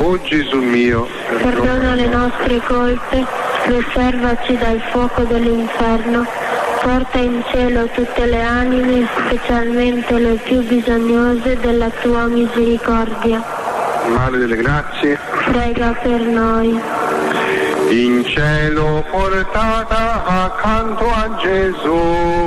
O Gesù mio, perdona le nostre colpe, preservaci dal fuoco dell'inferno, porta in cielo tutte le anime, specialmente le più bisognose della tua misericordia. Madre delle grazie, Prega per noi. in cielo portata accanto a Gesù.